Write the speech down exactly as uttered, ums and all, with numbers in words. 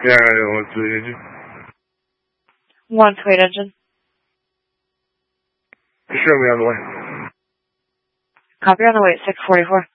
Yeah, what's the engine? One Kuwait engine. Show me on the way. Copy on the way at six forty-four.